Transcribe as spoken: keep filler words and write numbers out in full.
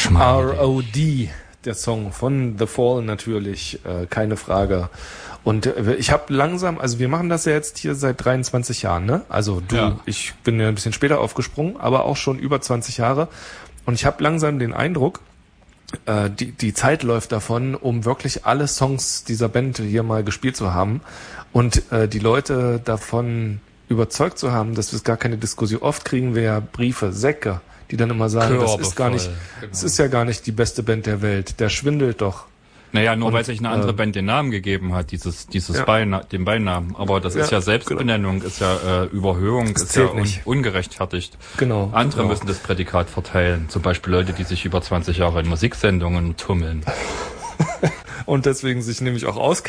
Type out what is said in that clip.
R O D, der Song von The Fall natürlich, äh, keine Frage. Und äh, ich habe langsam, also wir machen das ja jetzt hier seit dreiundzwanzig Jahren, ne? Also du, ja. Ich bin ja ein bisschen später aufgesprungen, aber auch schon über zwanzig Jahre. Und ich habe langsam den Eindruck, äh, die, die Zeit läuft davon, um wirklich alle Songs dieser Band hier mal gespielt zu haben und äh, die Leute davon überzeugt zu haben, dass wir gar keine Diskussion. Oft kriegen wir ja Briefe, Säcke, die dann immer sagen, Körbe das ist gar voll. nicht, genau. Es ist ja gar nicht die beste Band der Welt, der schwindelt doch. Naja, nur und, weil sich eine andere äh, Band den Namen gegeben hat, dieses dieses ja. Beina- den Beinamen. Aber das ja, ist ja Selbstbenennung, genau. ist ja äh, Überhöhung, das ist ja un- ungerechtfertigt. Genau. Andere genau. müssen das Prädikat verteilen. Zum Beispiel Leute, die sich über zwanzig Jahre in Musiksendungen tummeln. Und deswegen sich nämlich auch auskennen.